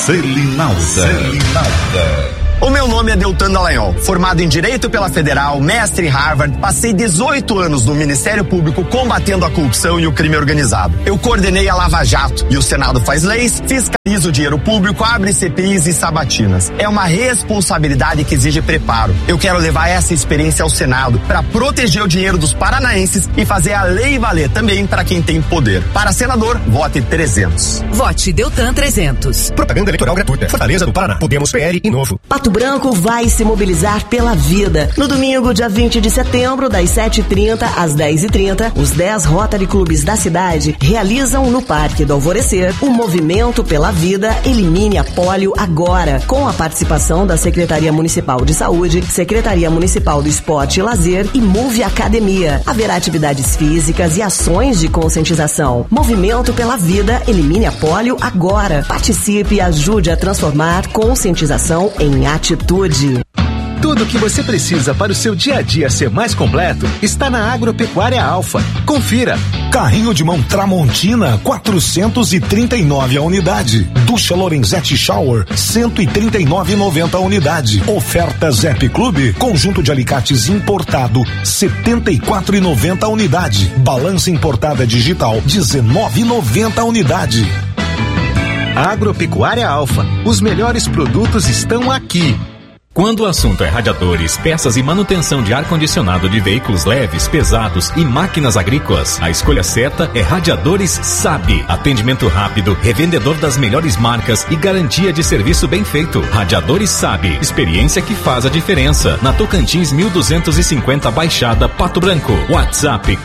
Selinalta. O meu nome é Deltan Dallagnol, formado em Direito pela Federal, mestre em Harvard, passei 18 anos no Ministério Público combatendo a corrupção e o crime organizado. Eu coordenei a Lava Jato e o Senado faz leis, fiscaliza o dinheiro público, abre CPIs e sabatinas. É uma responsabilidade que exige preparo. Eu quero levar essa experiência ao Senado para proteger o dinheiro dos paranaenses e fazer a lei valer também para quem tem poder. Para senador, vote 300. Vote Deltan 300. Propaganda eleitoral gratuita. Fortaleza do Paraná. Podemos, PL e Novo. Pato Branco vai se mobilizar pela vida. No domingo, dia 20 de setembro, das 7h30 às 10h30, os 10 Rotary Clubes da cidade realizam no Parque do Alvorecer o Movimento pela Vida Elimine a Pólio Agora, com a participação da Secretaria Municipal de Saúde, Secretaria Municipal do Esporte e Lazer e Move Academia. Haverá atividades físicas e ações de conscientização. Movimento pela Vida Elimine a Pólio Agora. Participe e ajude a transformar conscientização em atitude. Tudo o que você precisa para o seu dia a dia ser mais completo está na Agropecuária Alfa. Confira. Carrinho de mão Tramontina, 439 a unidade. Ducha Lorenzetti Shower, 139,90 a unidade. Oferta Zep Clube, conjunto de alicates importado, 74,90 a unidade. Balança importada digital, 19,90 a unidade. Agropecuária Alfa. Os melhores produtos estão aqui. Quando o assunto é radiadores, peças e manutenção de ar-condicionado de veículos leves, pesados e máquinas agrícolas, a escolha certa é Radiadores SAB. Atendimento rápido, revendedor das melhores marcas e garantia de serviço bem feito. Radiadores SAB. Experiência que faz a diferença. Na Tocantins 1250 Baixada, Pato Branco. WhatsApp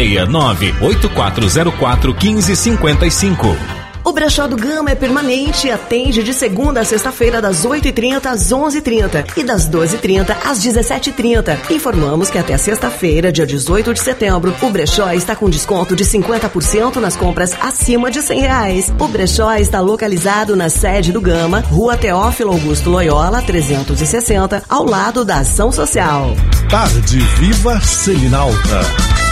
469-8404-1555. O Brechó do Gama é permanente e atende de segunda a sexta-feira das 8h30 às 11h30 e das 12h30 às 17h30. Informamos que até sexta-feira, dia 18 de setembro, o Brechó está com desconto de 50% nas compras acima de R$100. O Brechó está localizado na sede do Gama, Rua Teófilo Augusto Loyola, 360, ao lado da Ação Social. Tarde Viva Selinalta.